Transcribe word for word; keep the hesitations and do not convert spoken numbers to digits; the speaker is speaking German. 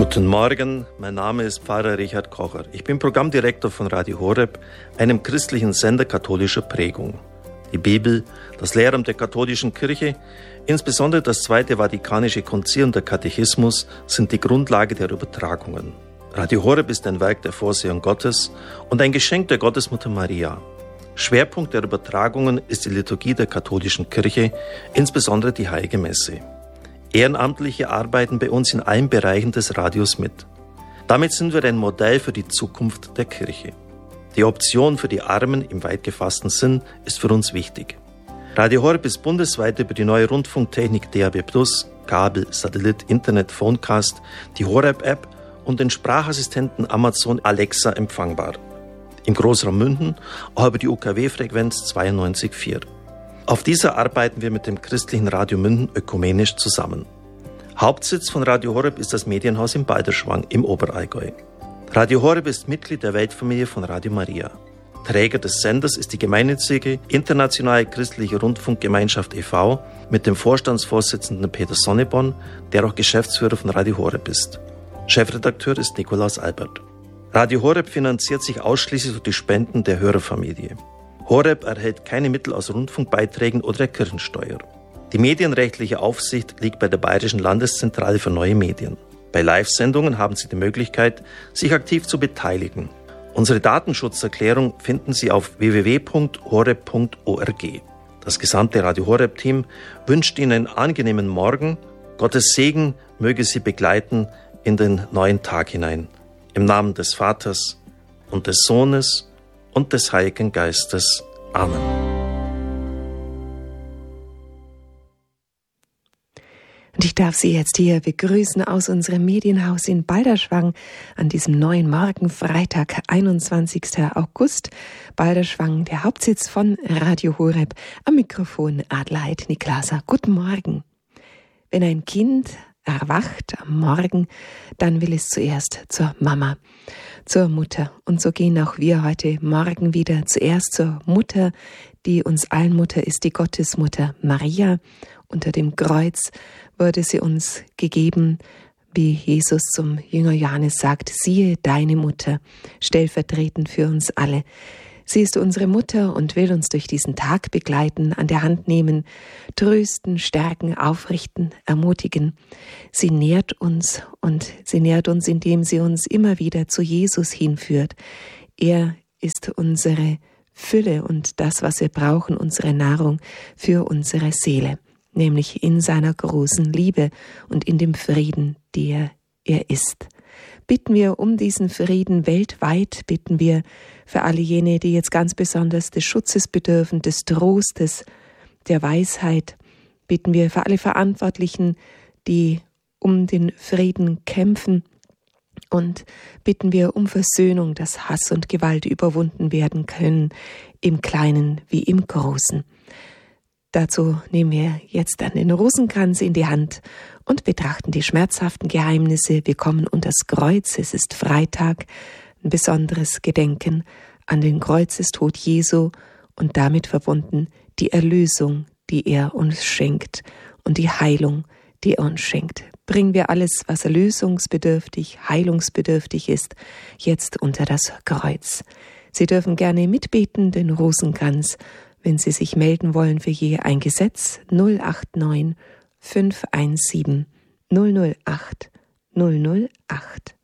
Guten Morgen, mein Name ist Pfarrer Richard Kocher. Ich bin Programmdirektor von Radio Horeb, einem christlichen Sender katholischer Prägung. Die Bibel, das Lehramt der katholischen Kirche, insbesondere das Zweite Vatikanische Konzil und der Katechismus sind die Grundlage der Übertragungen. Radio Horeb ist ein Werk der Vorsehung Gottes und ein Geschenk der Gottesmutter Maria. Schwerpunkt der Übertragungen ist die Liturgie der katholischen Kirche, insbesondere die Heilige Messe. Ehrenamtliche arbeiten bei uns in allen Bereichen des Radios mit. Damit sind wir ein Modell für die Zukunft der Kirche. Die Option für die Armen im weit gefassten Sinn ist für uns wichtig. Radio Horeb ist bundesweit über die neue Rundfunktechnik D A B plus, Kabel, Satellit, Internet, Phonecast, die Horeb-App und den Sprachassistenten Amazon Alexa empfangbar. Im Großraum München auch über die U K W-Frequenz zweiundneunzig Komma vier. Auf dieser arbeiten wir mit dem christlichen Radio München ökumenisch zusammen. Hauptsitz von Radio Horeb ist das Medienhaus in Balderschwang im Oberallgäu. Radio Horeb ist Mitglied der Weltfamilie von Radio Maria. Träger des Senders ist die gemeinnützige Internationale Christliche Rundfunkgemeinschaft e V mit dem Vorstandsvorsitzenden Peter Sonneborn, der auch Geschäftsführer von Radio Horeb ist. Chefredakteur ist Nikolaus Albert. Radio Horeb finanziert sich ausschließlich durch die Spenden der Hörerfamilie. Horeb erhält keine Mittel aus Rundfunkbeiträgen oder der Kirchensteuer. Die medienrechtliche Aufsicht liegt bei der Bayerischen Landeszentrale für neue Medien. Bei Live-Sendungen haben Sie die Möglichkeit, sich aktiv zu beteiligen. Unsere Datenschutzerklärung finden Sie auf w w w punkt horeb punkt org. Das gesamte Radio Horeb-Team wünscht Ihnen einen angenehmen Morgen. Gottes Segen möge Sie begleiten in den neuen Tag hinein. Im Namen des Vaters und des Sohnes und des Heiligen Geistes. Amen. Und ich darf Sie jetzt hier begrüßen aus unserem Medienhaus in Balderschwang an diesem neuen Morgen, Freitag, einundzwanzigsten August. Balderschwang, der Hauptsitz von Radio Horeb. Am Mikrofon Adelheid Niklasa. Guten Morgen. Wenn ein Kind erwacht am Morgen, dann will es zuerst zur Mama, zur Mutter. Und so gehen auch wir heute Morgen wieder zuerst zur Mutter, die uns allen Mutter ist, die Gottesmutter Maria. Unter dem Kreuz wurde sie uns gegeben, wie Jesus zum Jünger Johannes sagt, siehe deine Mutter, stellvertretend für uns alle. Sie ist unsere Mutter und will uns durch diesen Tag begleiten, an der Hand nehmen, trösten, stärken, aufrichten, ermutigen. Sie nährt uns und sie nährt uns, indem sie uns immer wieder zu Jesus hinführt. Er ist unsere Fülle und das, was wir brauchen, unsere Nahrung für unsere Seele, nämlich in seiner großen Liebe und in dem Frieden, der er ist. Bitten wir um diesen Frieden weltweit, bitten wir für alle jene, die jetzt ganz besonders des Schutzes bedürfen, des Trostes, der Weisheit. Bitten wir für alle Verantwortlichen, die um den Frieden kämpfen. Und bitten wir um Versöhnung, dass Hass und Gewalt überwunden werden können, im Kleinen wie im Großen. Dazu nehmen wir jetzt dann den Rosenkranz in die Hand und betrachten die schmerzhaften Geheimnisse. Wir kommen unter das Kreuz, es ist Freitag, ein besonderes Gedenken an den Kreuzestod Jesu und damit verbunden die Erlösung, die er uns schenkt und die Heilung, die er uns schenkt. Bringen wir alles, was erlösungsbedürftig, heilungsbedürftig ist, jetzt unter das Kreuz. Sie dürfen gerne mitbeten, den Rosenkranz, wenn Sie sich melden wollen für je ein Gesetz, null acht neun fünf eins sieben null null acht null null acht.